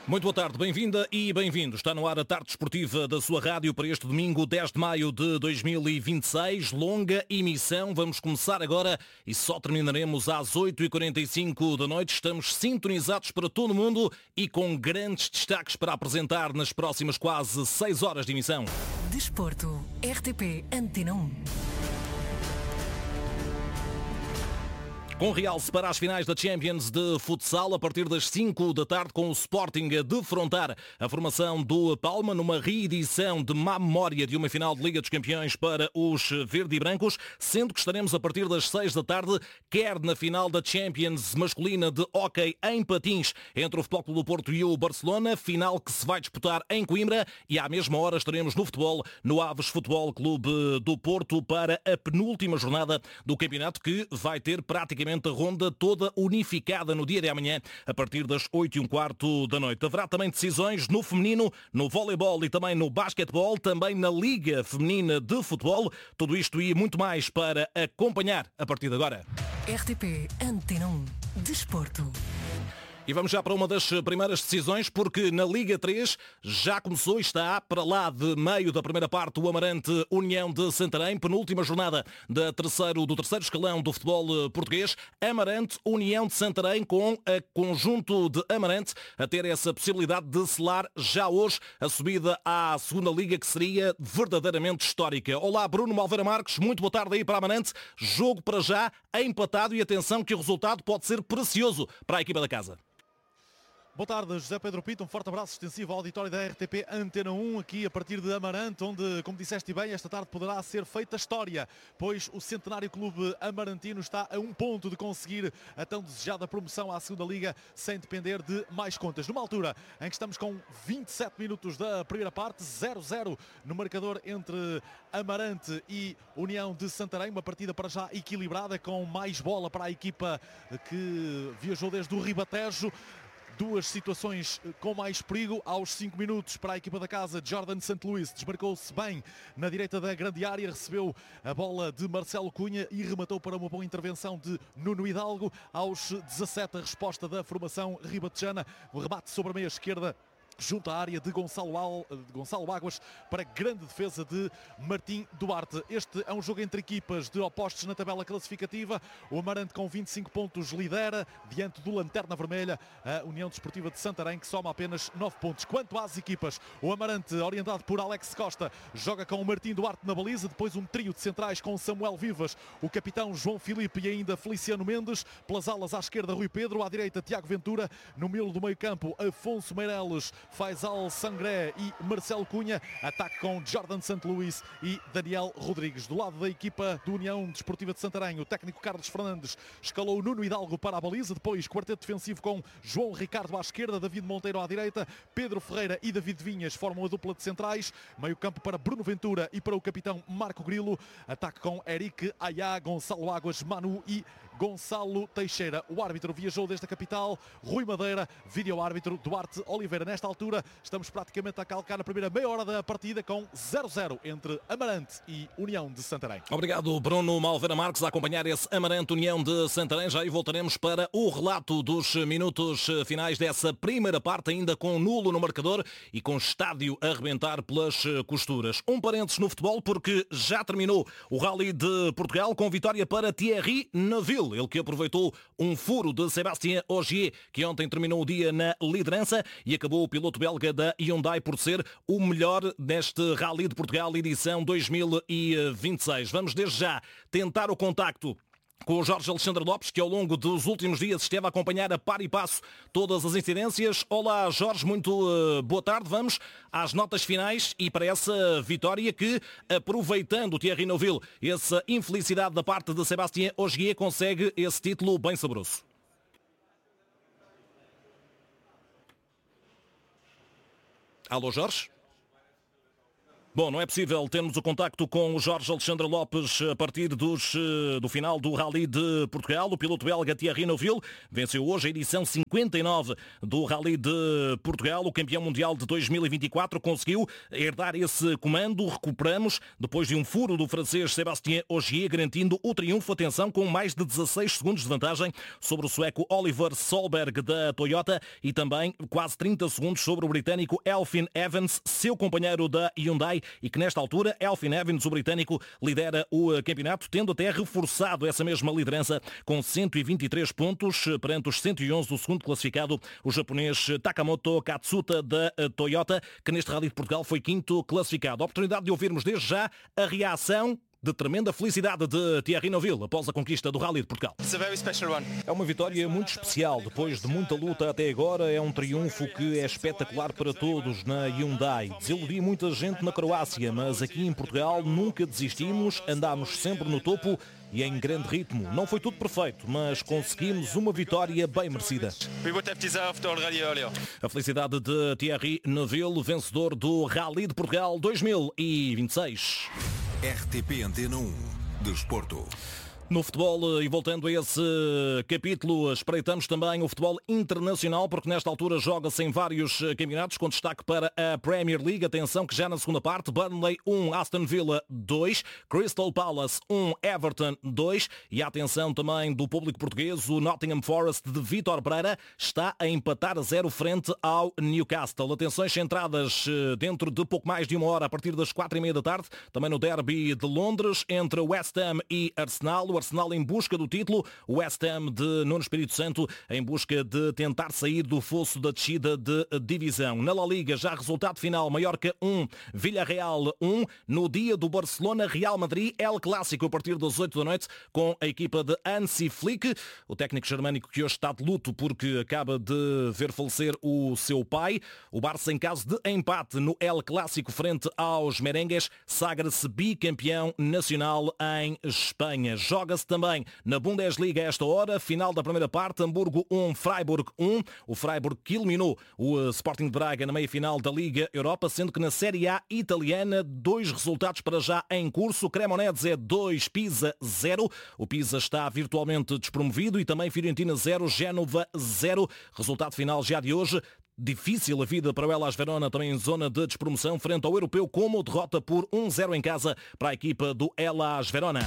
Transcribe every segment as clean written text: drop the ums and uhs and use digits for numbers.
Muito boa tarde, bem-vinda e bem-vindo. Está no ar a tarde esportiva da sua rádio para este domingo 10 de maio de 2026. Longa emissão, vamos começar agora e só terminaremos às 8h45 da noite. Estamos sintonizados para todo o mundo e com grandes destaques para apresentar nas próximas quase 6 horas de emissão. Desporto, RTP Antena 1. Com realce para as finais da Champions de futsal a partir das 5 da tarde com o Sporting a defrontar a formação do Palma numa reedição de má memória de uma final de Liga dos Campeões para os verde e brancos, sendo que estaremos a partir das 6 da tarde, quer na final da Champions masculina de hóquei em patins entre o Futebol Clube do Porto e o Barcelona, final que se vai disputar em Coimbra, e à mesma hora estaremos no futebol, no Aves Futebol Clube do Porto para a penúltima jornada do campeonato que vai ter praticamente a ronda toda unificada no dia de amanhã, a partir das 8h15 da noite. Haverá também decisões no feminino, no voleibol e também no basquetebol, também na Liga Feminina de Futebol. Tudo isto e muito mais para acompanhar a partir de agora. RTP Antena 1. Desporto. E vamos já para uma das primeiras decisões, porque na Liga 3 já começou e está para lá de meio da primeira parte o Amarante União de Santarém, penúltima jornada do terceiro escalão do futebol português. Amarante União de Santarém, com a conjunto de Amarante a ter essa possibilidade de selar já hoje a subida à segunda Liga, que seria verdadeiramente histórica. Olá, Bruno Malveira Marques, muito boa tarde aí para Amarante. Jogo para já empatado e atenção que o resultado pode ser precioso para a equipa da casa. Boa tarde, José Pedro Pinto, um forte abraço extensivo ao auditório da RTP Antena 1, aqui a partir de Amarante, onde, como disseste bem, esta tarde poderá ser feita história, pois o Centenário Clube Amarantino está a um ponto de conseguir a tão desejada promoção à segunda Liga, sem depender de mais contas. Numa altura em que estamos com 27 minutos da primeira parte, 0-0 no marcador entre Amarante e União de Santarém, uma partida para já equilibrada, com mais bola para a equipa que viajou desde o Ribatejo. Duas situações com mais perigo. Aos 5 minutos para a equipa da casa, Jordan St. Louis desmarcou-se bem na direita da grande área, recebeu a bola de Marcelo Cunha e rematou para uma boa intervenção de Nuno Hidalgo. Aos 17, a resposta da formação ribatejana, o remate sobre a meia esquerda junto à área de Gonçalo Águas, para grande defesa de Martim Duarte. Este é um jogo entre equipas de opostos na tabela classificativa. O Amarante com 25 pontos lidera, diante do Lanterna Vermelha, a União Desportiva de Santarém, que soma apenas 9 pontos. Quanto às equipas, o Amarante, orientado por Alex Costa, joga com o Martim Duarte na baliza, depois um trio de centrais com Samuel Vivas, o capitão João Filipe e ainda Feliciano Mendes. Pelas alas à esquerda, Rui Pedro, à direita, Tiago Ventura, no miolo do meio campo, Afonso Meireles, Faisal Sangré e Marcelo Cunha. Ataque com Jordan St. Louis e Daniel Rodrigues. Do lado da equipa do União Desportiva de Santarém, o técnico Carlos Fernandes escalou Nuno Hidalgo para a baliza, depois quarteto defensivo com João Ricardo à esquerda, David Monteiro à direita, Pedro Ferreira e David Vinhas formam a dupla de centrais, meio campo para Bruno Ventura e para o capitão Marco Grilo. Ataque com Eric Ayá, Gonçalo Águas, Manu e Gonçalo Teixeira. O árbitro viajou desde a capital, Rui Madeira, vídeo-árbitro Duarte Oliveira. Nesta altura estamos praticamente a calcar na primeira meia hora da partida, com 0-0 entre Amarante e União de Santarém. Obrigado, Bruno Malveira Marques, a acompanhar esse Amarante União de Santarém. Já aí voltaremos para o relato dos minutos finais dessa primeira parte, ainda com nulo no marcador e com estádio a arrebentar pelas costuras. Um parênteses no futebol, porque já terminou o Rally de Portugal com vitória para Thierry Neuville, ele que aproveitou um furo de Sébastien Ogier, que ontem terminou o dia na liderança, e acabou o piloto belga da Hyundai por ser o melhor neste Rally de Portugal edição 2026. Vamos desde já tentar o contacto com o Jorge Alexandre Lopes, que ao longo dos últimos dias esteve a acompanhar a par e passo todas as incidências. Olá, Jorge, muito boa tarde. Vamos às notas finais e para essa vitória que, aproveitando o Thierry Neuville, essa infelicidade da parte de Sébastien Ogier, consegue esse título bem saboroso. Alô, Jorge? Bom, não é possível termos o contacto com o Jorge Alexandre Lopes a partir do final do Rally de Portugal. O piloto belga Thierry Neuville venceu hoje a edição 59 do Rally de Portugal. O campeão mundial de 2024 conseguiu herdar esse comando. Recuperamos depois de um furo do francês Sébastien Ogier, garantindo o triunfo, atenção, com mais de 16 segundos de vantagem sobre o sueco Oliver Solberg da Toyota e também quase 30 segundos sobre o britânico Elfyn Evans, seu companheiro da Hyundai, e que nesta altura Elfyn Evans, o britânico, lidera o campeonato, tendo até reforçado essa mesma liderança com 123 pontos perante os 111 do segundo classificado, o japonês Takamoto Katsuta da Toyota, que neste Rally de Portugal foi quinto classificado. A oportunidade de ouvirmos desde já a reação de tremenda felicidade de Thierry Neuville após a conquista do Rally de Portugal. É uma vitória muito especial, depois de muita luta até agora, é um triunfo que é espetacular para todos na Hyundai. Desiludi muita gente na Croácia, mas aqui em Portugal nunca desistimos, andámos sempre no topo e em grande ritmo. Não foi tudo perfeito, mas conseguimos uma vitória bem merecida. A felicidade de Thierry Neuville, vencedor do Rally de Portugal 2026. RTP Antena 1, Desporto. No futebol, e voltando a esse capítulo, espreitamos também o futebol internacional, porque nesta altura joga-se em vários campeonatos, com destaque para a Premier League. Atenção que já na segunda parte, Burnley 1, Aston Villa 2, Crystal Palace 1, Everton 2, e a atenção também do público português, o Nottingham Forest de Vítor Pereira está a empatar a 0 frente ao Newcastle. Atenções centradas dentro de pouco mais de uma hora, a partir das 4h30 da tarde, também no derby de Londres, entre West Ham e Arsenal. O Arsenal em busca do título, o West Ham de Nuno Espírito Santo em busca de tentar sair do fosso da descida de divisão. Na La Liga, já resultado final, Mallorca 1, Villarreal 1. No dia do Barcelona-Real Madrid, El Clássico, a partir das 8 da noite, com a equipa de Hansi Flick, o técnico germânico que hoje está de luto porque acaba de ver falecer o seu pai. O Barça, em caso de empate no El Clássico frente aos merengues, sagra-se bicampeão nacional em Espanha. Joga-se também na Bundesliga a esta hora, final da primeira parte, Hamburgo 1, Freiburg 1. O Freiburg que eliminou o Sporting de Braga na meia-final da Liga Europa, sendo que na Série A italiana, 2 resultados para já em curso. Cremonese 2, Pisa 0. O Pisa está virtualmente despromovido, e também Fiorentina 0, Génova 0. Resultado final já de hoje. Difícil a vida para o Hellas Verona, também em zona de despromoção, frente ao europeu, como derrota por 1-0 em casa para a equipa do Hellas Verona.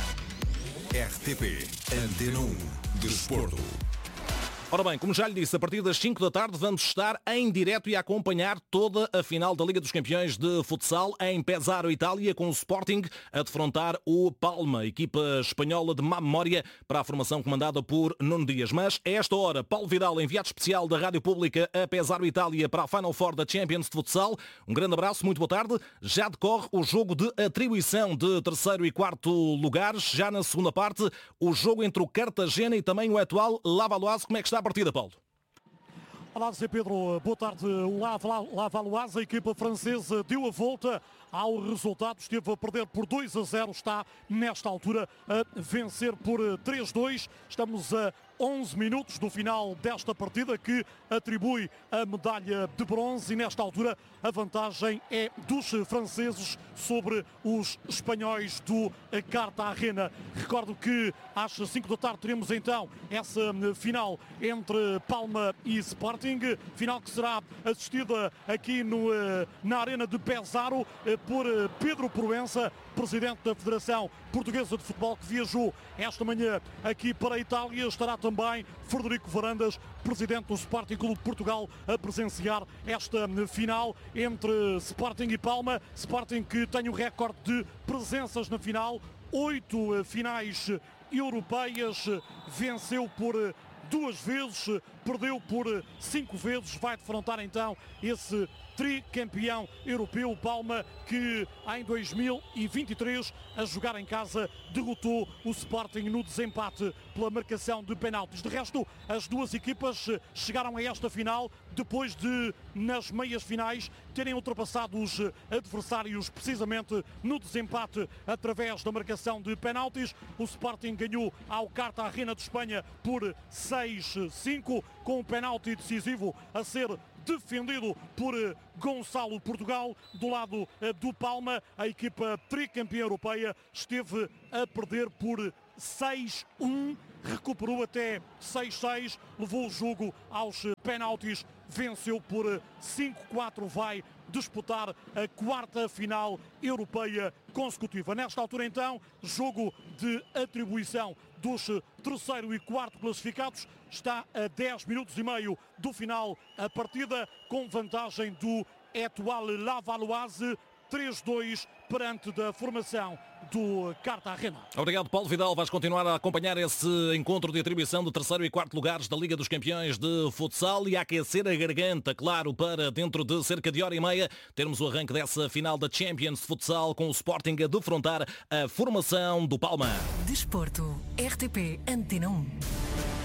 RTP Antena 1, Desporto. Ora bem, como já lhe disse, a partir das 5 da tarde vamos estar em direto e a acompanhar toda a final da Liga dos Campeões de Futsal em Pesaro, Itália, com o Sporting a defrontar o Palma, equipa espanhola de má memória, para a formação comandada por Nuno Dias. Mas a esta hora, Paulo Vidal, enviado especial da Rádio Pública a Pesaro, Itália, para a Final Four da Champions de Futsal. Um grande abraço, muito boa tarde. Já decorre o jogo de atribuição de terceiro e quarto lugares. Já na segunda parte, o jogo entre o Cartagena e também o atual Lavalloise. Como é que está a partida, Paulo? Olá, Zé Pedro, boa tarde. O Lavalloise, a equipa francesa, deu a volta ao resultado, esteve a perder por 2-0, está nesta altura a vencer por 3-2. Estamos a 11 minutos do final desta partida, que atribui a medalha de bronze, e nesta altura a vantagem é dos franceses sobre os espanhóis do Cartagena. Recordo que às 5 da tarde teremos então essa final entre Palma e Sporting, final que será assistida aqui na Arena de Pesaro por Pedro Proença, presidente da Federação Portuguesa de Futebol, que viajou esta manhã aqui para a Itália. Estará também Frederico Varandas, presidente do Sporting Clube de Portugal, a presenciar esta final entre Sporting e Palma. Sporting que tem o recorde de presenças na final, 8 finais europeias, venceu por 2 vezes, perdeu por 5 vezes, vai defrontar então esse tricampeão europeu, Palma, que em 2023, a jogar em casa, derrotou o Sporting no desempate pela marcação de penaltis. De resto, as duas equipas chegaram a esta final depois de, nas meias finais, terem ultrapassado os adversários precisamente no desempate através da marcação de penaltis. O Sporting ganhou ao Cartagena de Espanha por 6-5, com um penalti decisivo a ser defendido por Gonçalo Portugal. Do lado do Palma, a equipa tricampeã europeia esteve a perder por 6-1, recuperou até 6-6, levou o jogo aos penaltis, venceu por 5-4, vai disputar a quarta final europeia consecutiva. Nesta altura então, jogo de atribuição dos terceiro e quarto classificados. Está a 10 minutos e meio do final a partida, com vantagem do Etoile Lavalloise, 3-2 perante da formação do Cartagena. Obrigado, Paulo Vidal. Vais continuar a acompanhar esse encontro de atribuição do terceiro e quarto lugares da Liga dos Campeões de Futsal e a aquecer a garganta, claro, para dentro de cerca de hora e meia termos o arranque dessa final da Champions de Futsal, com o Sporting a defrontar a formação do Palma. Desporto, RTP Antena 1.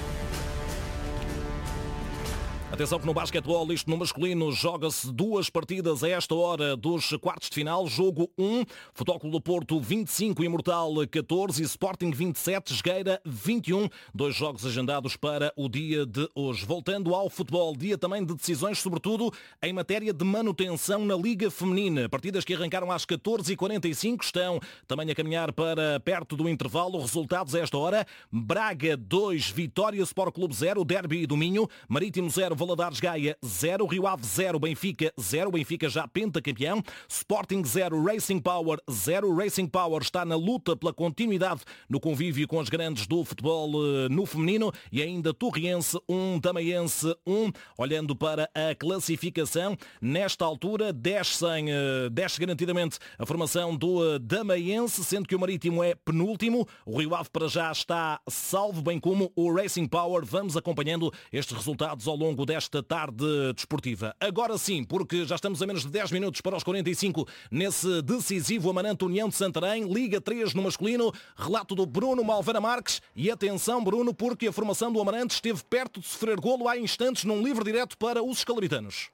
Atenção que no basquetebol, isto no masculino, joga-se duas partidas a esta hora dos quartos de final. Jogo 1, Futebol Clube do Porto 25, Imortal 14 e Sporting 27, Jogueira 21. Dois jogos agendados para o dia de hoje. Voltando ao futebol, dia também de decisões, sobretudo em matéria de manutenção na Liga Feminina. Partidas que arrancaram às 14h45, estão também a caminhar para perto do intervalo. Resultados a esta hora: Braga 2, Vitória Sport Clube 0, Derby do Minho, Marítimo 0, Valadares Gaia 0, Rio Ave 0, Benfica 0, Benfica já pentacampeão, Sporting 0, Racing Power 0, Racing Power está na luta pela continuidade no convívio com as grandes do futebol no feminino, e ainda Torriense 1, Tamaiense 1. Olhando para a classificação, nesta altura desce garantidamente a formação do Tamaiense, sendo que o Marítimo é penúltimo, o Rio Ave para já está salvo, bem como o Racing Power. Vamos acompanhando estes resultados ao longo desta tarde desportiva. Agora sim, porque já estamos a menos de 10 minutos para os 45 nesse decisivo Amarante União de Santarém, Liga 3 no masculino, relato do Bruno Malveira Marques. E atenção, Bruno, porque a formação do Amarante esteve perto de sofrer golo há instantes num livre direto para os escalabitanos.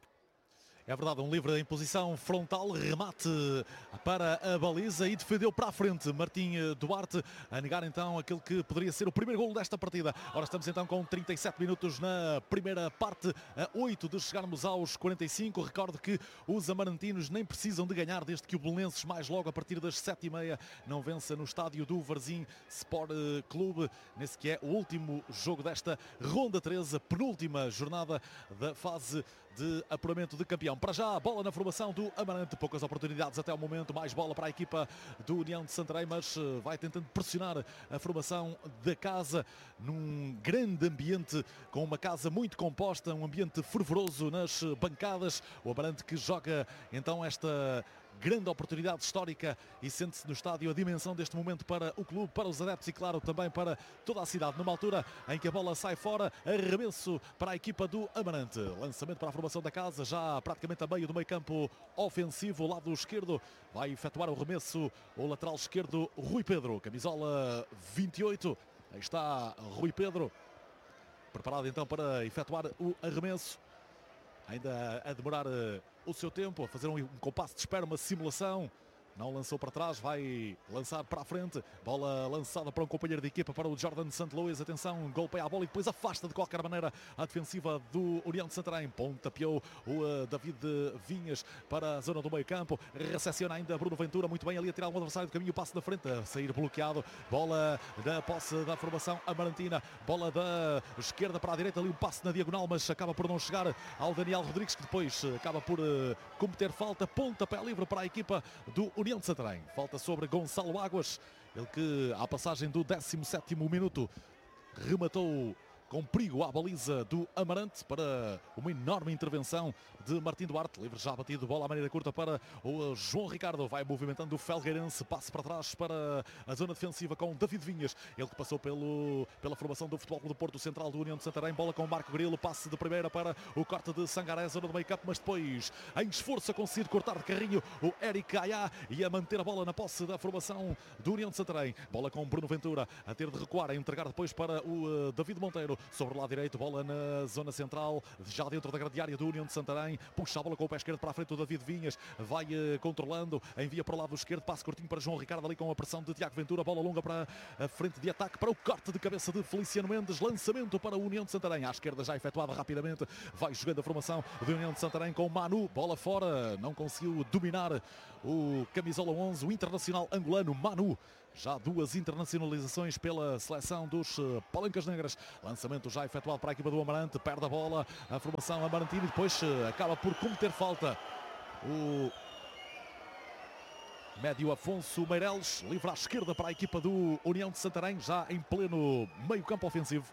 É verdade, um livre em posição frontal, remate para a baliza e defendeu para a frente Martim Duarte, a negar então aquele que poderia ser o primeiro golo desta partida. Ora, estamos então com 37 minutos na primeira parte, a 8 de chegarmos aos 45. Recordo que os amarantinos nem precisam de ganhar, desde que o Belenenses, mais logo a partir das 7h30, não vença no estádio do Varzim Sport Clube, nesse que é o último jogo desta ronda 13, a penúltima jornada da fase de apuramento de campeão. Para já, a bola na formação do Amarante, poucas oportunidades até o momento, mais bola para a equipa do União de Santarém, mas vai tentando pressionar a formação da casa num grande ambiente, com uma casa muito composta, um ambiente fervoroso nas bancadas. O Amarante que joga então esta grande oportunidade histórica e sente-se no estádio a dimensão deste momento para o clube, para os adeptos e claro também para toda a cidade, numa altura em que a bola sai fora. Arremesso para a equipa do Amarante, lançamento para a formação da casa, já praticamente a meio do meio campo ofensivo, lado esquerdo, vai efetuar o arremesso o lateral esquerdo Rui Pedro, camisola 28, aí está Rui Pedro, preparado então para efetuar o arremesso, ainda a demorar o seu tempo, a fazer um compasso de espera, uma simulação. Não lançou para trás, vai lançar para a frente. Bola lançada para um companheiro de equipa, para o Jordan St. Louis. Atenção, golpeia a bola e depois afasta de qualquer maneira a defensiva do União de Santarém. Pontapeou o David Vinhas para a zona do meio campo. Recepciona ainda Bruno Ventura, muito bem ali a tirar o adversário do caminho. Passo da frente, a sair bloqueado. Bola da posse da formação amarantina. Bola da esquerda para a direita, ali um passe na diagonal, mas acaba por não chegar ao Daniel Rodrigues, que depois acaba por cometer falta. Pontapé livre para a equipa do União de Santarém. Falta sobre Gonçalo Águas, ele que à passagem do 17º minuto rematou com perigo à baliza do Amarante para uma enorme intervenção de Martim Duarte. Livre já batido, bola à maneira curta para o João Ricardo. Vai movimentando o Felgueirense, passe para trás para a zona defensiva com David Vinhas. Ele que passou pela formação do Futebol Clube do Porto, central do União de Santarém. Bola com o Marco Grilo, passe de primeira para o corte de Sangaré, zona do meio campo, mas depois em esforço a conseguir cortar de carrinho o Eric Ayá e a manter a bola na posse da formação do União de Santarém. Bola com Bruno Ventura a ter de recuar, a entregar depois para o David Monteiro sobre o lado direito, bola na zona central, já dentro da grande área do União de Santarém. Puxa a bola com o pé esquerdo para a frente, o David Vinhas vai controlando, envia para o lado esquerdo, passe curtinho para João Ricardo ali com a pressão de Tiago Ventura, bola longa para a frente de ataque, para o corte de cabeça de Feliciano Mendes, lançamento para o União de Santarém, à esquerda já efetuada rapidamente, vai jogando a formação do União de Santarém com Manu, bola fora, não conseguiu dominar o camisola 11, o internacional angolano Manu. Já 2 internacionalizações pela seleção dos Palancas Negras. Lançamento já efetuado para a equipa do Amarante. Perde a bola a formação amarantina e depois acaba por cometer falta o médio Afonso Meireles. Livre à esquerda para a equipa do União de Santarém, já em pleno meio campo ofensivo.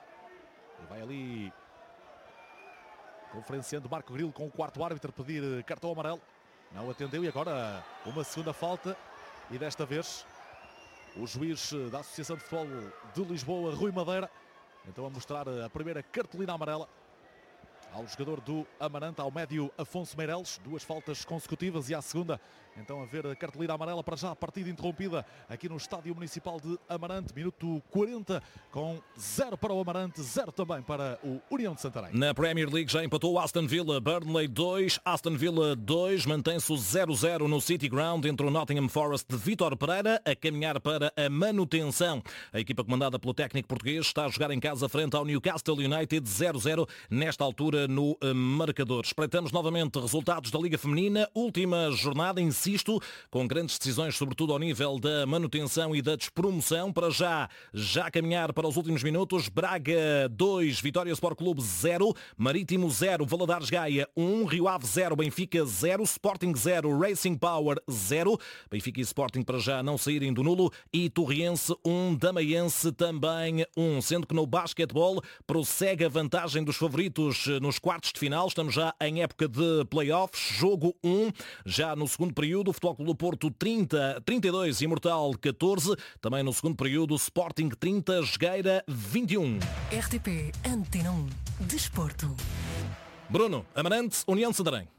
E vai ali conferenciando Marco Grilo com o quarto árbitro a pedir cartão amarelo. Não atendeu e agora uma segunda falta. E desta vez o juiz da Associação de Futebol de Lisboa, Rui Madeira, então a mostrar a primeira cartolina amarela ao jogador do Amarante, ao médio Afonso Meireles. 2 faltas consecutivas e à segunda então a ver a cartolina amarela. Para já a partida interrompida aqui no Estádio Municipal de Amarante, minuto 40, com 0 para o Amarante, 0 também para o União de Santarém. Na Premier League já empatou o Aston Villa, Burnley 2, Aston Villa 2, mantém-se o 0-0 no City Ground entre o Nottingham Forest de Vítor Pereira, a caminhar para a manutenção. A equipa comandada pelo técnico português está a jogar em casa frente ao Newcastle United, 0-0 nesta altura no marcador. Espreitamos novamente resultados da Liga Feminina, última jornada, insisto, com grandes decisões, sobretudo ao nível da manutenção e da despromoção. Para já caminhar para os últimos minutos. Braga 2, Vitória Sport Clube 0, Marítimo 0, Valadares Gaia 1, Rio Ave 0, Benfica 0, Sporting 0, Racing Power 0, Benfica e Sporting para já não saírem do nulo, e Torriense 1, Damaiense também 1, sendo que no basquetebol prossegue a vantagem dos favoritos nos quartos de final. Estamos já em época de playoffs, jogo 1, já no segundo período, Futebol Clube do Porto 32, Imortal 14, também no segundo período, Sporting 30, Jogueira 21. RTP Antena 1. Desporto. Bruno, Amarante, União de Santarém.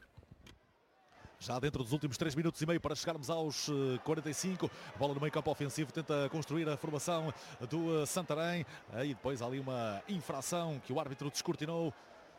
Já dentro dos últimos 3 minutos e meio para chegarmos aos 45. Bola no meio campo ofensivo, tenta construir a formação do Santarém. Aí depois há ali uma infração que o árbitro descortinou.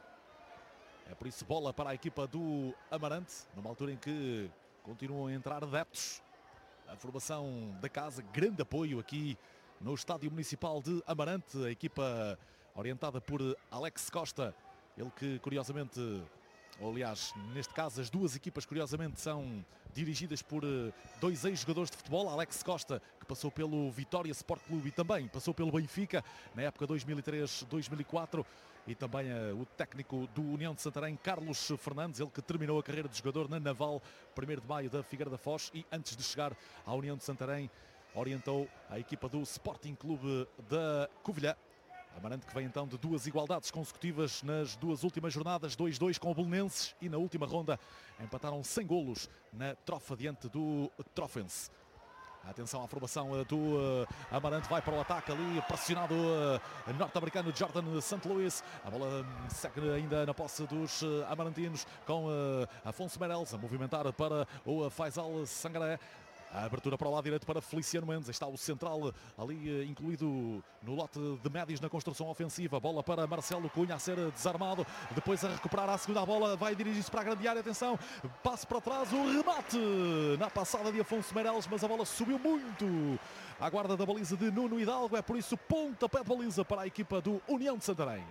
É por isso bola para a equipa do Amarante, numa altura em que continuam a entrar adeptos. A formação da casa, grande apoio aqui no Estádio Municipal de Amarante. A equipa orientada por Alex Costa, ele que curiosamente, ou aliás, neste caso as 2 equipas curiosamente são dirigidas por 2 ex-jogadores de futebol. Alex Costa, que passou pelo Vitória Sport Clube e também passou pelo Benfica na época 2003-2004, e também o técnico do União de Santarém, Carlos Fernandes, ele que terminou a carreira de jogador na Naval 1º de Maio da Figueira da Foz e antes de chegar à União de Santarém orientou a equipa do Sporting Clube da Covilhã. Amarante que vem então de 2 igualdades consecutivas nas 2 últimas jornadas, 2-2 com o Belenenses, e na última ronda empataram 100 golos na trofa diante do Trofense. Atenção à formação do Amarante, vai para o ataque ali, pressionado norte-americano Jordan St. Louis. A bola segue ainda na posse dos amarantinos com Afonso Meireles a movimentar para o Faisal Sangaré. A abertura para o lado direito para Feliciano Mendes. Está o central ali incluído no lote de médios na construção ofensiva. Bola para Marcelo Cunha a ser desarmado. Depois a recuperar a segunda bola. Vai dirigir-se para a grande área. Atenção. Passe para trás. O remate na passada de Afonso Meireles. Mas a bola subiu muito à guarda da baliza de Nuno Hidalgo. É por isso pontapé de baliza para a equipa do União de Santarém.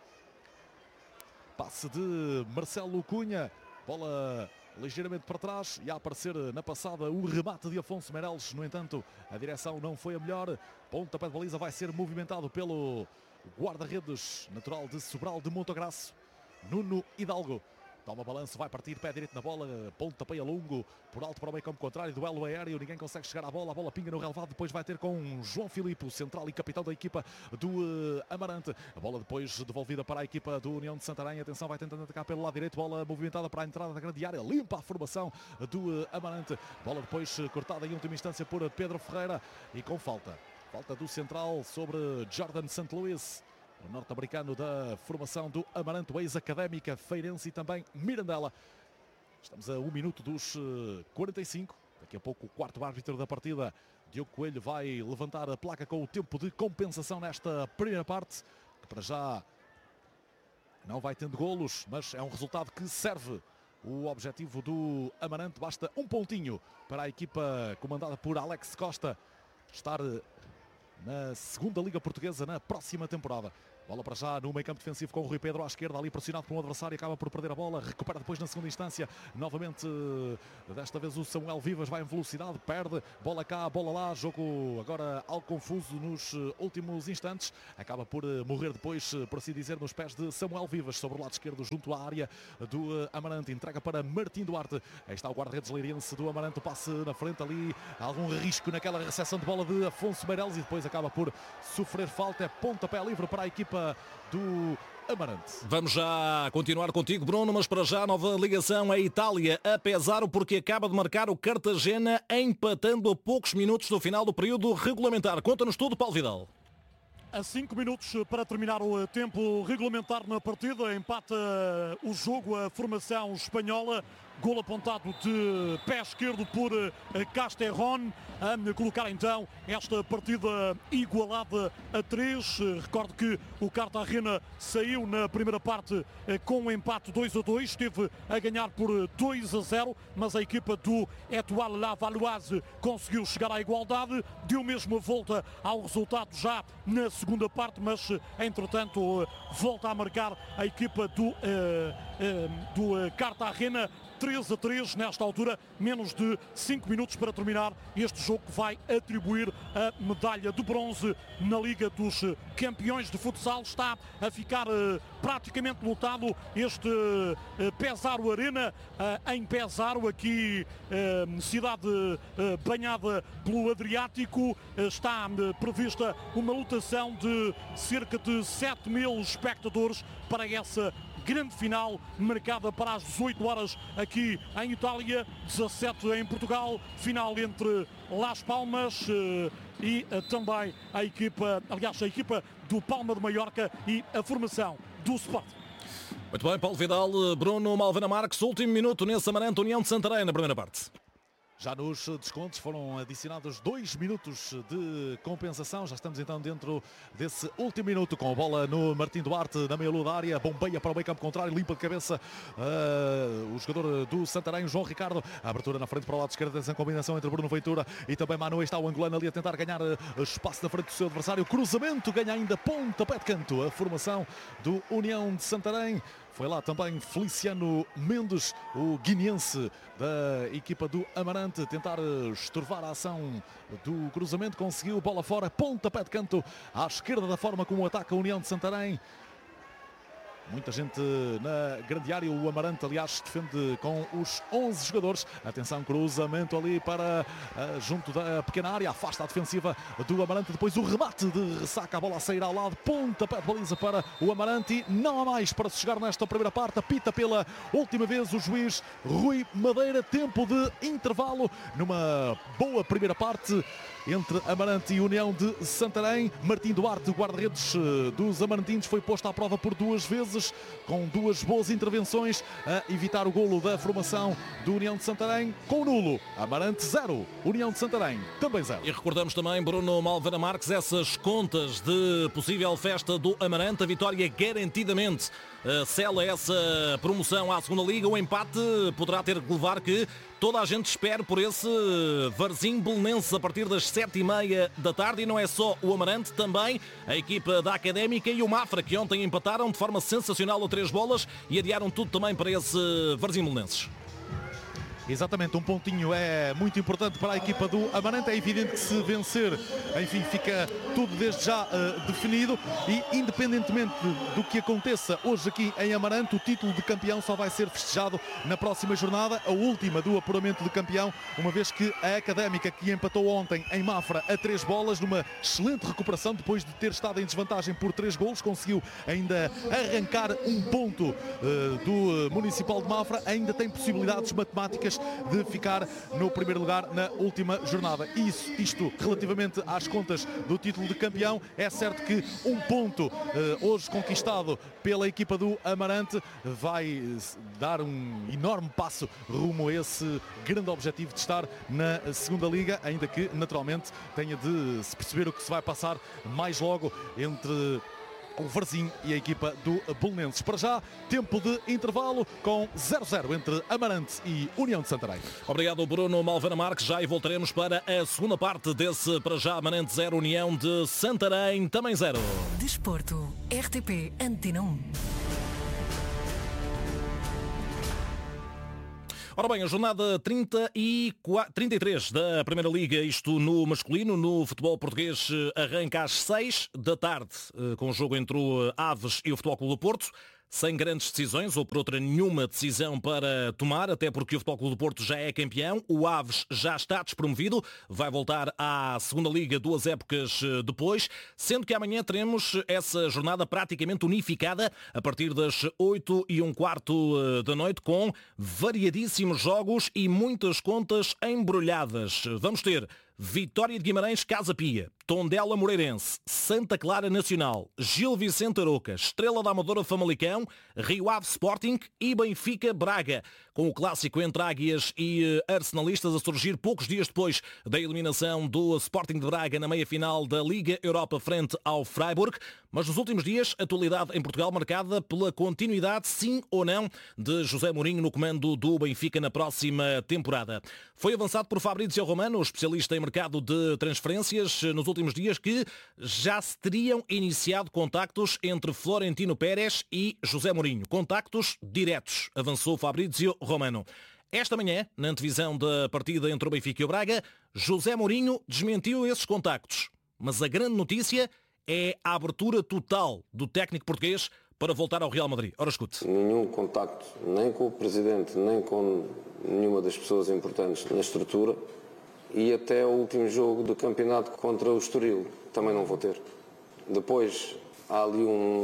Passe de Marcelo Cunha. Bola ligeiramente para trás e a aparecer na passada o remate de Afonso Meireles. No entanto, a direção não foi a melhor. Pontapé de baliza vai ser movimentado pelo guarda-redes natural de Sobral de Montograço, Nuno Hidalgo. Toma balanço, vai partir, pé direito na bola, pontapé a longo, por alto para o meio campo contrário, duelo aéreo, ninguém consegue chegar à bola, a bola pinga no relevado, depois vai ter com João Filipe, o central e capitão da equipa do Amarante. A bola depois devolvida para a equipa do União de Santarém, atenção, vai tentando atacar pelo lado direito, bola movimentada para a entrada da grande área, limpa a formação do Amarante. Bola depois cortada em última instância por Pedro Ferreira e com falta do central sobre Jordan St. Louis. O norte-americano da formação do Amarante, o ex-académica Feirense e também Mirandela. Estamos a 1 minuto dos 45. Daqui a pouco o quarto árbitro da partida, Diogo Coelho, vai levantar a placa com o tempo de compensação nesta primeira parte, que para já não vai tendo golos, mas é um resultado que serve o objetivo do Amarante. Basta um pontinho para a equipa comandada por Alex Costa estar na segunda Liga Portuguesa na próxima temporada. Bola para já no meio campo defensivo com o Rui Pedro à esquerda, ali pressionado por um adversário, acaba por perder a bola, recupera depois na segunda instância, novamente, desta vez o Samuel Vivas vai em velocidade, perde, bola cá, bola lá, jogo agora algo confuso nos últimos instantes, acaba por morrer depois, por assim dizer, nos pés de Samuel Vivas, sobre o lado esquerdo, junto à área do Amarante, entrega para Martim Duarte, aí está o guarda-redes leirense do Amarante, o passe na frente ali, algum risco naquela recepção de bola de Afonso Meireles e depois acaba por sofrer falta, é pontapé livre para a equipa do Amarante. Vamos já continuar contigo, Bruno, mas para já nova ligação à Itália, a Pesaro, porque acaba de marcar o Cartagena, empatando a poucos minutos do final do período regulamentar. Conta-nos tudo, Paulo Vidal. A 5 minutos para terminar o tempo regulamentar na partida, empata o jogo a formação espanhola. Gol apontado de pé esquerdo por Casterron, a colocar então esta partida igualada a 3. Recordo que o Cartagena saiu na primeira parte com um empate 2-2, esteve a ganhar por 2-0, mas a equipa do Étoile Lavalloise conseguiu chegar à igualdade, deu mesmo a volta ao resultado já na segunda parte, mas entretanto volta a marcar a equipa do Cartagena. 3-3 nesta altura, menos de 5 minutos para terminar este jogo que vai atribuir a medalha de bronze na Liga dos Campeões de Futsal. Está a ficar praticamente lotado este Pesaro Arena em Pesaro, aqui cidade banhada pelo Adriático. Está prevista uma lotação de cerca de 7.000 espectadores para essa grande final, marcada para as 18 horas aqui em Itália, 17 em Portugal, final entre Las Palmas e também a equipa do Palma de Maiorca e a formação do Sporting. Muito bem, Paulo Vidal, Bruno Malvena Marques, último minuto nesse Amarante União de Santarém na primeira parte. Já nos descontos foram adicionados 2 minutos de compensação. Já estamos então dentro desse último minuto com a bola no Martim Duarte, na meia-lua da área. Bombeia para o meio campo contrário, limpa de cabeça o jogador do Santarém, João Ricardo. A abertura na frente para o lado esquerdo, essa combinação entre Bruno Ventura e também Manu. Está o angolano ali a tentar ganhar espaço na frente do seu adversário. Cruzamento, ganha ainda pontapé de canto. A formação do União de Santarém. Foi lá também Feliciano Mendes, o guineense da equipa do Amarante, tentar estorvar a ação do cruzamento. Conseguiu, bola fora, pontapé de canto à esquerda da forma como ataca a União de Santarém. Muita gente na grande área, o Amarante aliás defende com os 11 jogadores. Atenção, cruzamento ali para junto da pequena área, afasta a defensiva do Amarante, depois o remate de ressaca, a bola a sair ao lado, pontapé de baliza para o Amarante e não há mais para se chegar nesta primeira parte. Apita pela última vez o juiz Rui Madeira, tempo de intervalo numa boa primeira parte entre Amarante e União de Santarém. Martim Duarte, o guarda-redes dos amarantinos, foi posto à prova por 2 vezes, com 2 boas intervenções a evitar o golo da formação do União de Santarém. Com nulo, Amarante 0, União de Santarém também 0. E recordamos também, Bruno Malvena Marques, essas contas de possível festa do Amarante. A vitória garantidamente sela essa promoção à segunda Liga. O empate poderá ter que levar que toda a gente espere por esse Varzim Belenenses a partir das 7h30 da tarde. E não é só o Amarante, também a equipa da Académica e o Mafra, que ontem empataram de forma sensacional a 3 bolas e adiaram tudo também para esse Varzim Belenenses. Exatamente, um pontinho é muito importante para a equipa do Amarante. É evidente que se vencer, enfim, fica tudo desde já definido, e independentemente do que aconteça hoje aqui em Amarante, o título de campeão só vai ser festejado na próxima jornada, a última do apuramento de campeão, uma vez que a Académica, que empatou ontem em Mafra a 3 bolas, numa excelente recuperação depois de ter estado em desvantagem por 3 golos, conseguiu ainda arrancar um ponto do Municipal de Mafra, ainda tem possibilidades matemáticas de ficar no primeiro lugar na última jornada. Isto relativamente às contas do título de campeão. É certo que um ponto hoje conquistado pela equipa do Amarante vai dar um enorme passo rumo a esse grande objetivo de estar na segunda liga, ainda que naturalmente tenha de se perceber o que se vai passar mais logo entre o Varzim e a equipa do Belenenses. Para já, tempo de intervalo com 0-0 entre Amarante e União de Santarém. Obrigado, Bruno Malvena Marques. Já e voltaremos para a segunda parte desse para já Amarante 0, União de Santarém também 0. Desporto, RTP Antena 1. Ora bem, a jornada 33 da Primeira Liga, isto no masculino, no futebol português, arranca às 6 da tarde, com o jogo entre o Aves e o Futebol Clube do Porto. Sem grandes decisões, ou por outra nenhuma decisão para tomar, até porque o Futebol Clube do Porto já é campeão, o Aves já está despromovido, vai voltar à segunda Liga 2 épocas depois, sendo que amanhã teremos essa jornada praticamente unificada a partir das 8h15 da noite, com variadíssimos jogos e muitas contas embrulhadas. Vamos ter Vitória de Guimarães, Casa Pia, Tondela Moreirense, Santa Clara Nacional, Gil Vicente Aroca, Estrela da Amadora Famalicão, Rio Ave Sporting e Benfica Braga, com o clássico entre Águias e Arsenalistas a surgir poucos dias depois da eliminação do Sporting de Braga na meia-final da Liga Europa frente ao Freiburg. Mas nos últimos dias, atualidade em Portugal marcada pela continuidade, sim ou não, de José Mourinho no comando do Benfica na próxima temporada. Foi avançado por Fabrício Romano, especialista em mercado de transferências, nos últimos dias, que já se teriam iniciado contactos entre Florentino Pérez e José Mourinho. Contactos diretos, avançou Fabrício Romano. Esta manhã, na antevisão da partida entre o Benfica e o Braga, José Mourinho desmentiu esses contactos. Mas a grande notícia é a abertura total do técnico português para voltar ao Real Madrid. Ora, escute. Nenhum contacto, nem com o Presidente, nem com nenhuma das pessoas importantes na estrutura, e até o último jogo do campeonato contra o Estoril também não vou ter. Depois há ali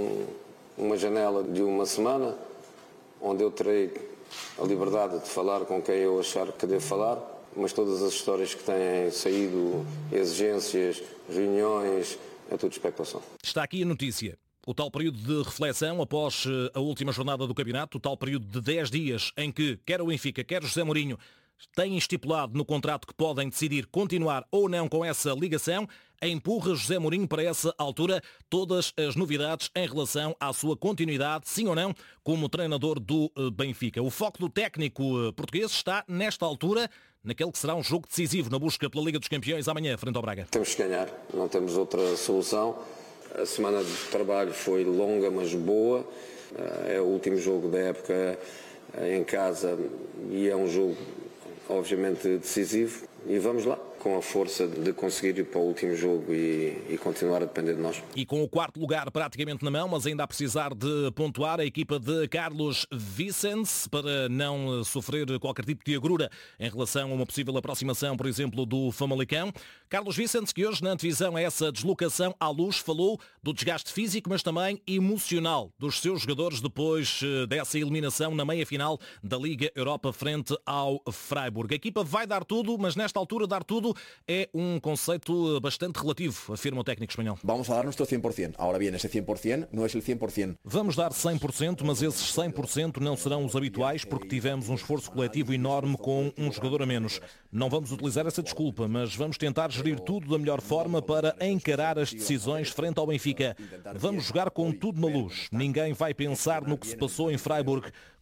uma janela de uma semana onde eu terei a liberdade de falar com quem eu achar que devo falar, mas todas as histórias que têm saído, exigências, reuniões, é tudo especulação. Está aqui a notícia. O tal período de reflexão após a última jornada do campeonato, o tal período de 10 dias em que quer o Benfica, quer José Mourinho têm estipulado no contrato que podem decidir continuar ou não com essa ligação, empurra José Mourinho para essa altura todas as novidades em relação à sua continuidade, sim ou não, como treinador do Benfica. O foco do técnico português está, nesta altura, naquele que será um jogo decisivo na busca pela Liga dos Campeões amanhã, frente ao Braga. Temos que ganhar, não temos outra solução. A semana de trabalho foi longa, mas boa. É o último jogo da época em casa e é um jogo obviamente decisivo, e vamos lá, com a força de conseguir ir para o último jogo e continuar a depender de nós. E com o quarto lugar praticamente na mão, mas ainda a precisar de pontuar, a equipa de Carlos Vicente, para não sofrer qualquer tipo de agrura em relação a uma possível aproximação, por exemplo, do Famalicão. Carlos Vicente, que hoje na antevisão a essa deslocação à Luz, falou do desgaste físico, mas também emocional dos seus jogadores depois dessa eliminação na meia-final da Liga Europa frente ao Freiburg. A equipa vai dar tudo, mas nesta altura dar tudo é um conceito bastante relativo, afirma o técnico espanhol. Vamos a dar nuestro 100%. Ahora bien, ese 100% no es el 100%. Vamos dar 100%, mas esses 100% não serão os habituais porque tivemos um esforço coletivo enorme com um jogador a menos. Não vamos utilizar essa desculpa, mas vamos tentar gerir tudo da melhor forma para encarar as decisões frente ao Benfica. Vamos jogar com tudo na Luz. Ninguém vai pensar no que se passou em Freiburg.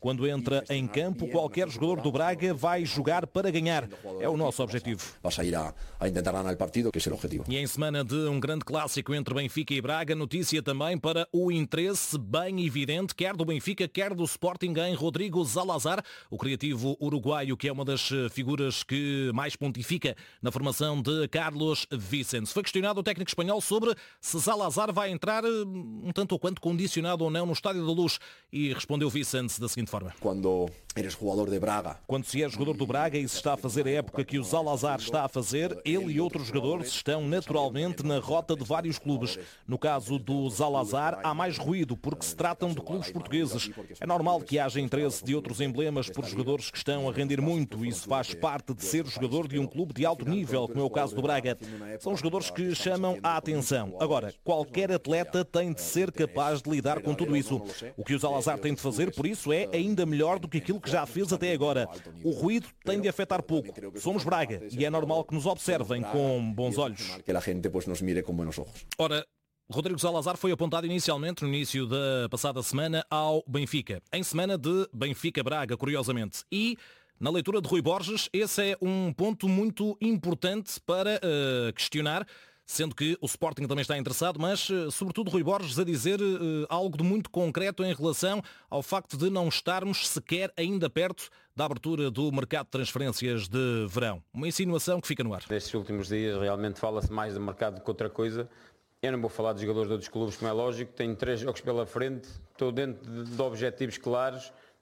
Quando entra em campo, qualquer jogador do Braga vai jogar para ganhar. É o nosso objetivo. Vas a ir a intentar ganar el partido, que es el objetivo. E em semana de um grande clássico entre Benfica e Braga, notícia também para o interesse bem evidente, quer do Benfica, quer do Sporting, em Rodrigo Zalazar, o criativo uruguaio, que é uma das figuras que mais pontifica na formação de Carlos Vicente. Foi questionado o técnico espanhol sobre se Zalazar vai entrar um tanto ou quanto condicionado ou não no Estádio da Luz, e respondeu Vicente da seguinte forma: Quando eres jogador de Braga, quando se é jogador do Braga e se está a fazer a época que o Zalazar está a fazer, ele e outros jogadores estão naturalmente na rota de vários clubes. No caso do Zalazar, há mais ruído porque se tratam de clubes portugueses. É normal que haja interesse de outros emblemas por jogadores que estão a render muito. Isso faz parte de ser jogador de um clube de alto nível, como é o caso do Braga. São jogadores que chamam a atenção. Agora, qualquer atleta tem de ser capaz de lidar com tudo isso. O que o Zalazar tem de fazer, por isso, é ainda melhor do que aquilo que já fez até agora. O ruído tem de afetar pouco. Somos Braga e é normal que nos observem com bons olhos. que a gente pues nos mire con buenos ojos. Ora, Rodrigo Zalazar foi apontado inicialmente no início da passada semana ao Benfica, em semana de Benfica-Braga, curiosamente. E, na leitura de Rui Borges, esse é um ponto muito importante para questionar, sendo que o Sporting também está interessado, mas sobretudo Rui Borges a dizer algo de muito concreto em relação ao facto de não estarmos sequer ainda perto da abertura do mercado de transferências de verão. Uma insinuação que fica no ar. Nestes últimos dias realmente fala-se mais do mercado do que outra coisa. Eu não vou falar de jogadores de outros clubes, como é lógico, tenho 3 jogos pela frente, estou dentro de objetivos claros